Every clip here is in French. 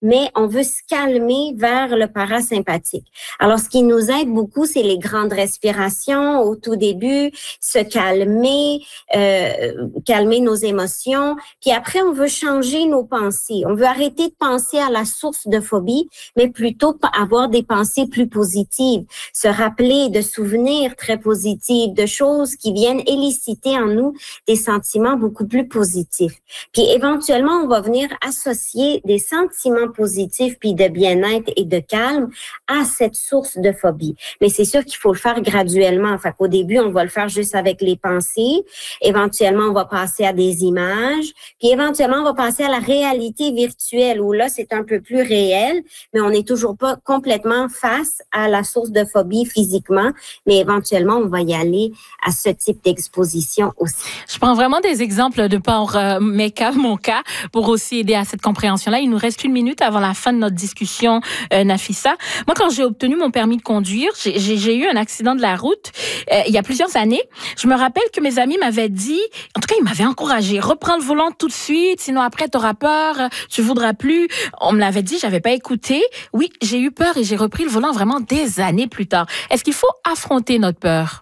mais on veut se calmer vers le parasympathique. Alors, ce qui nous aide beaucoup, c'est les grandes respirations au tout début, se calmer, calmer nos émotions. Puis après, on veut changer nos pensées. On veut arrêter de penser à la source de phobie, mais plutôt avoir des pensées plus positives. Se rappeler de souvenirs très positifs, de choses qui viennent éliciter en nous des sentiments beaucoup plus positifs. Puis éventuellement, on va venir associer des sentiments positifs puis de bien-être et de calme à cette source de phobie. Mais c'est sûr qu'il faut le faire graduellement. Fait qu'au début, on va le faire juste avec les pensées. Éventuellement, on va passer à des images. Puis éventuellement, on va passer à la réalité virtuelle où là, c'est un peu plus réel, mais on n'est toujours pas complètement face à la source de phobie physiquement. Mais éventuellement, on va y aller à ce type d'exposition aussi. Je prends vraiment des exemples de par mon cas, pour aussi aider à cette compréhension-là. Il nous reste 1 minute avant la fin de notre discussion, Nafissa. Moi, quand j'ai obtenu mon permis de conduire, j'ai eu un accident de la route il y a plusieurs années. Je me rappelle que mes amis m'avaient dit, en tout cas, ils m'avaient encouragé, reprends le volant tout de suite, sinon après, tu auras peur, tu voudras plus. On me l'avait dit, j'avais pas écouté. Oui, j'ai eu peur et j'ai repris le volant vraiment des années plus tard. Est-ce qu'il faut affronter notre peur?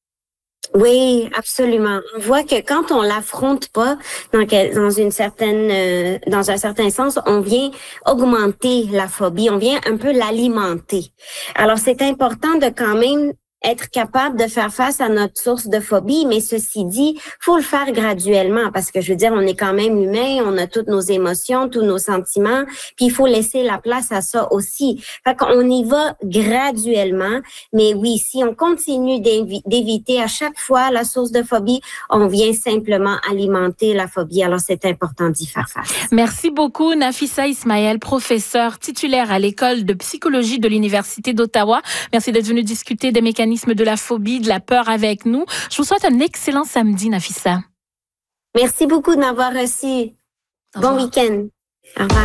Oui, absolument. On voit que quand on l'affronte pas dans un certain sens, on vient augmenter la phobie, on vient un peu l'alimenter. Alors, c'est important de quand même être capable de faire face à notre source de phobie, mais ceci dit, faut le faire graduellement parce que je veux dire, on est quand même humain, on a toutes nos émotions, tous nos sentiments, puis il faut laisser la place à ça aussi. Fait qu'on y va graduellement, mais oui, si on continue d'éviter à chaque fois la source de phobie, on vient simplement alimenter la phobie. Alors, c'est important d'y faire face. Merci beaucoup, Nafissa Ismaël, professeure titulaire à l'école de psychologie de l'Université d'Ottawa. Merci d'être venue discuter des mécanismes de la phobie, de la peur avec nous. Je vous souhaite un excellent samedi, Nafissa. Merci beaucoup de m'avoir reçu. Bon week-end. Au revoir.